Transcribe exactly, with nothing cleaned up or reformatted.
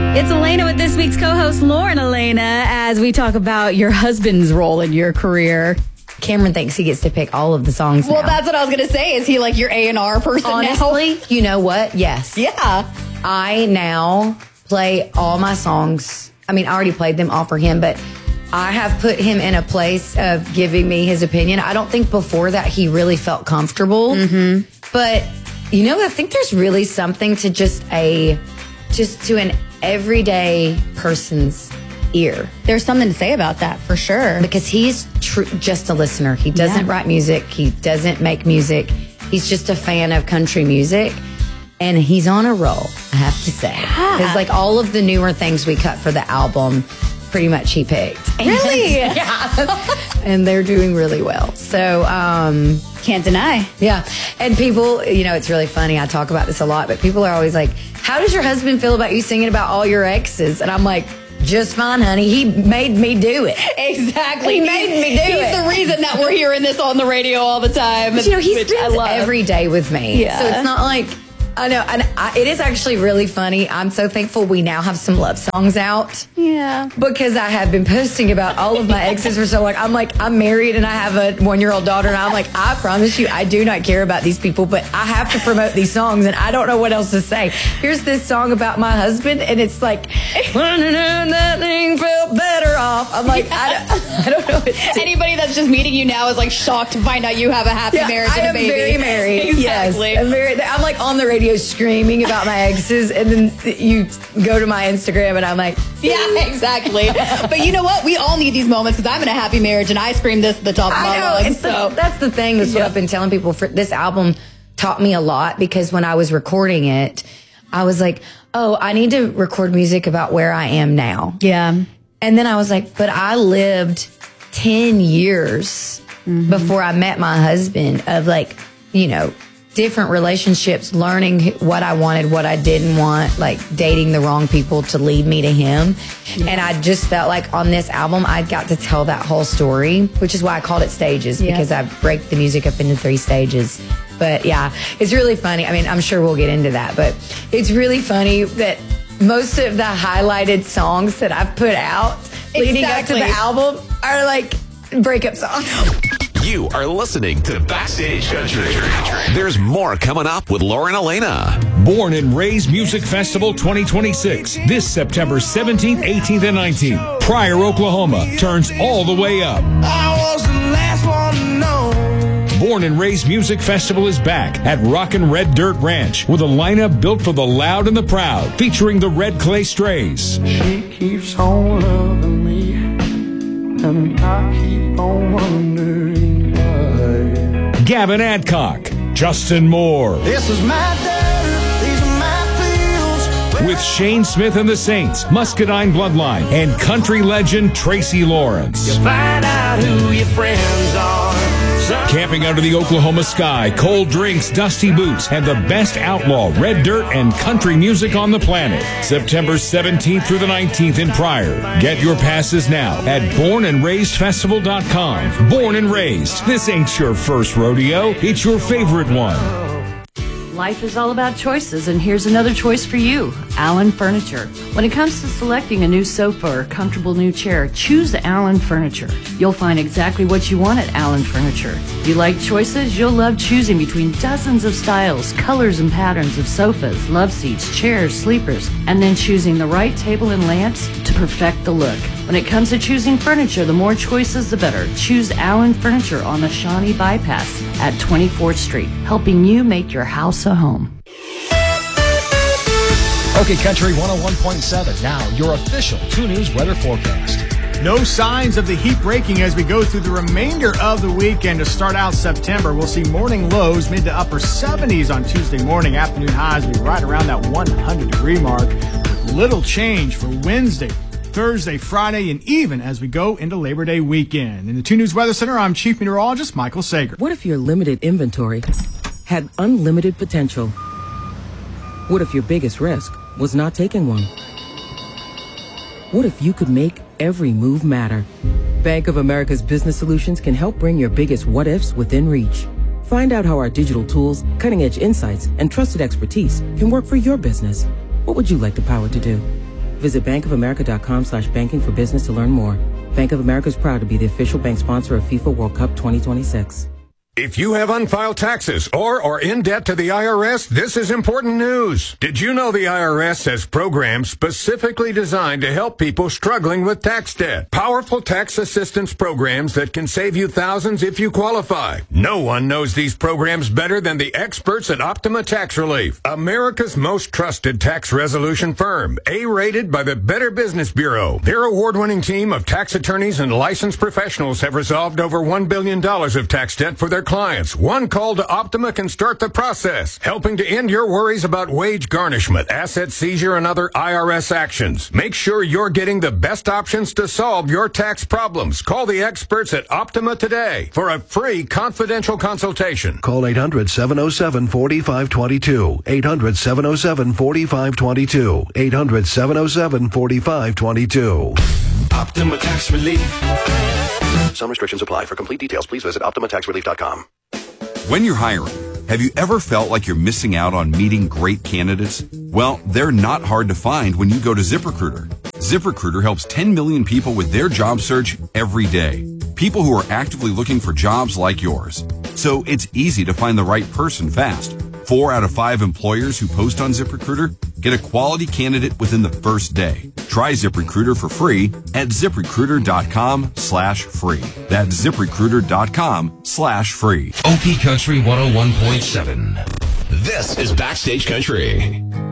It's Elena with this week's co-host, Lauren Elena, as we talk about your husband's role in your career. Cameron thinks he gets to pick all of the songs Well, now. that's what I was going to say. Is he like your A and R person Honestly, now? you know what? Yes. Yeah. I now play all my songs. I mean, I already played them all for him, but I have put him in a place of giving me his opinion. I don't think before that he really felt comfortable. Mm-hmm. But, you know, I think there's really something to just a, just to an everyday person's ear. There's something to say about that, for sure. Because he's tr- just a listener. He doesn't Yeah. write music. He doesn't make music. He's just a fan of country music. And he's on a roll, I have to say. Because like all of the newer things we cut for the album, pretty much he picked. Really? Yeah. And they're doing really well. So, um... Can't deny. Yeah. And people, you know, it's really funny. I talk about this a lot, but people are always like, how does your husband feel about you singing about all your exes? And I'm like, just fine, honey. He made me do it. Exactly. He made me do He's it. the reason that we're hearing this on the radio all the time. But, you know, he which I spends love. every day with me. Yeah. So it's not like, I know, and I, it is actually really funny. I'm so thankful we now have some love songs out. Yeah. Because I have been posting about all of my exes for so long. I'm like, I'm married and I have a one-year-old daughter, and I'm like, I promise you, I do not care about these people, but I have to promote these songs, and I don't know what else to say. Here's this song about my husband, and it's like, that thing felt better off. I'm like, I don't, I don't know what to do. Anybody that's just meeting you now is like shocked to find out you have a happy Yeah, marriage I and a am baby. very married. Exactly. Yes, I'm, very, I'm like on the radio screaming about my exes, and then you go to my Instagram, and I'm like, Yeah, exactly. But you know what? We all need these moments because I'm in a happy marriage and I scream this at the top of my I know. lungs. It's So the, that's the thing. That's Yeah. what I've been telling people. For this album taught me a lot, because when I was recording it, I was like, oh, I need to record music about where I am now. yeah. And then I was like, but I lived ten years Mm-hmm. before I met my husband of like, you know, different relationships, learning what I wanted, what I didn't want, like dating the wrong people to lead me to him. Yeah. And I just felt like on this album, I got to tell that whole story, which is why I called it Stages, Yeah. because I break the music up into three stages. But yeah, it's really funny. I mean, I'm sure we'll get into that, but it's really funny that most of the highlighted songs that I've put out leading up to Exactly. the album are like breakup songs. You are listening to Backstage Country. There's more coming up with Lauren Elena. Born and Raised Music Festival twenty twenty-six. This September seventeenth, eighteenth, and nineteenth. Pryor, Oklahoma turns all the way up. I was the last one to know. Born and Raised Music Festival is back at Rockin' Red Dirt Ranch with a lineup built for the loud and the proud, featuring the Red Clay Strays, She keeps on loving me, and I keep on wondering why. Gavin Adcock, Justin Moore, This is my dirt, these are my fields. with Shane Smith and the Saints, Muscadine Bloodline, and country legend Tracy Lawrence. Find out who your friends are. Some Camping under the Oklahoma sky, cold drinks, dusty boots, and the best outlaw, red dirt, and country music on the planet. September seventeenth through the nineteenth in Pryor. Get your passes now at born and raised festival dot com. Born and Raised. This ain't your first rodeo. It's your favorite one. Life is all about choices, and here's another choice for you, Allen Furniture. When it comes to selecting a new sofa or comfortable new chair, choose Allen Furniture. You'll find exactly what you want at Allen Furniture. If you like choices, you'll love choosing between dozens of styles, colors, and patterns of sofas, love seats, chairs, sleepers, and then choosing the right table and lamps to perfect the look. When it comes to choosing furniture, the more choices, the better. Choose Allen Furniture on the Shawnee Bypass at twenty-fourth Street, helping you make your house a home. Okay, Country one oh one point seven. Now, your official two News weather forecast. No signs of the heat breaking as we go through the remainder of the weekend. To start out September, we'll see morning lows mid to upper seventies on Tuesday morning. Afternoon highs will be right around that one hundred degree mark, with little change for Wednesday, Thursday, Friday, and even as we go into Labor Day weekend. In the two News Weather Center, I'm Chief Meteorologist Michael Sager. What if your limited inventory had unlimited potential? What if your biggest risk was not taking one? What if you could make every move matter? Bank of America's Business Solutions can help bring your biggest what-ifs within reach. Find out how our digital tools, cutting-edge insights, and trusted expertise can work for your business. What would you like the power to do? Visit bankofamerica.com slash banking for business to learn more. Bank of America is proud to be the official bank sponsor of FIFA World Cup twenty twenty-six. If you have unfiled taxes or are in debt to the I R S, this is important news. Did you know the I R S has programs specifically designed to help people struggling with tax debt? Powerful tax assistance programs that can save you thousands if you qualify. No one knows these programs better than the experts at Optima Tax Relief, America's most trusted tax resolution firm, A-rated by the Better Business Bureau. Their award-winning team of tax attorneys and licensed professionals have resolved over one billion dollars of tax debt for their clients. One call to Optima can start the process, helping to end your worries about wage garnishment, asset seizure, and other I R S actions. Make sure you're getting the best options to solve your tax problems. Call the experts at Optima today for a free confidential consultation. Call eight hundred, seven oh seven, four five two two. eight hundred, seven oh seven, four five two two. eight hundred, seven oh seven, four five two two. Optima Tax Relief. Some restrictions apply. For complete details, please visit optima tax relief dot com. When you're hiring, have you ever felt like you're missing out on meeting great candidates? Well, they're not hard to find when you go to ZipRecruiter. ZipRecruiter helps ten million people with their job search every day. People who are actively looking for jobs like yours. So it's easy to find the right person fast. Four out of five employers who post on ZipRecruiter get a quality candidate within the first day. Try ZipRecruiter for free at ZipRecruiter.com slash free. That's ZipRecruiter.com slash free. O P Country one oh one point seven. This is Backstage Country.